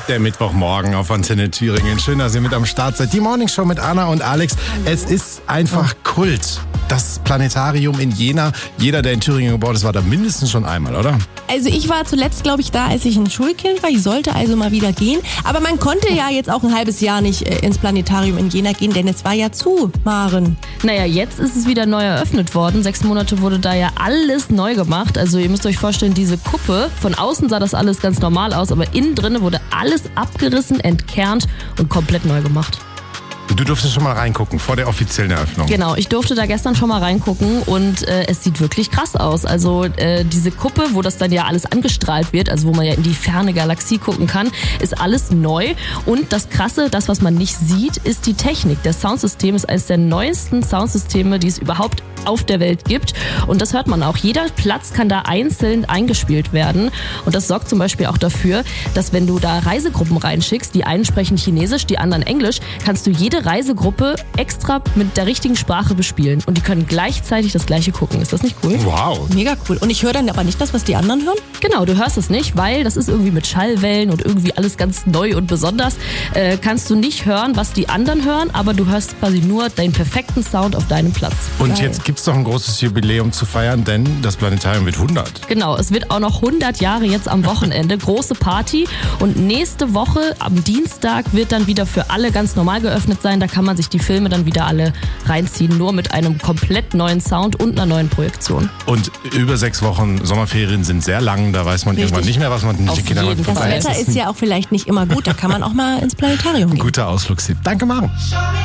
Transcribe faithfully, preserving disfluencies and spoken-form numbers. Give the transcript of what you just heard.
Der Mittwochmorgen auf Antenne Thüringen. Schön, dass ihr mit am Start seid. Die Morningshow mit Anna und Alex. Es ist einfach Kult. Das Planetarium in Jena. Jeder, der in Thüringen geboren ist, war da mindestens schon einmal, oder? Also ich war zuletzt, glaube ich, da, als ich ein Schulkind war. Ich sollte also mal wieder gehen. Aber man konnte ja jetzt auch ein halbes Jahr nicht äh, ins Planetarium in Jena gehen, denn es war ja zu, Maren. Naja, jetzt ist es wieder neu eröffnet worden. Sechs Monate wurde da ja alles neu gemacht. Also ihr müsst euch vorstellen, diese Kuppe, von außen sah das alles ganz normal aus, aber innen drin wurde alles abgerissen, entkernt und komplett neu gemacht. Du durftest schon mal reingucken vor der offiziellen Eröffnung. Genau, ich durfte da gestern schon mal reingucken und äh, es sieht wirklich krass aus. Also äh, diese Kuppe, wo das dann ja alles angestrahlt wird, also wo man ja in die ferne Galaxie gucken kann, ist alles neu. Und das Krasse, das was man nicht sieht, ist die Technik. Das Soundsystem ist eines der neuesten Soundsysteme, die es überhaupt auf der Welt gibt. Und das hört man auch. Jeder Platz kann da einzeln eingespielt werden. Und das sorgt zum Beispiel auch dafür, dass wenn du da Reisegruppen reinschickst, die einen sprechen Chinesisch, die anderen Englisch, kannst du jede Reisegruppe extra mit der richtigen Sprache bespielen. Und die können gleichzeitig das Gleiche gucken. Ist das nicht cool? Wow. Mega cool. Und ich höre dann aber nicht das, was die anderen hören? Genau, du hörst es nicht, weil das ist irgendwie mit Schallwellen und irgendwie alles ganz neu und besonders. Äh, kannst du nicht hören, was die anderen hören, aber du hörst quasi nur den perfekten Sound auf deinem Platz. Und jetzt gibt es doch ein großes Jubiläum zu feiern, denn das Planetarium wird hundert. Genau, es wird auch noch hundert Jahre jetzt am Wochenende. Große Party. Und nächste Woche, am Dienstag, wird dann wieder für alle ganz normal geöffnet sein. Da kann man sich die Filme dann wieder alle reinziehen, nur mit einem komplett neuen Sound und einer neuen Projektion. Und über sechs Wochen Sommerferien sind sehr lang. Da weiß man Richtig. irgendwann nicht mehr, was man mit den Kindern macht. Das Wetter ist ja auch vielleicht nicht immer gut. Da kann man auch mal ins Planetarium gehen. Guter Ausflugstipp. Danke, Maren.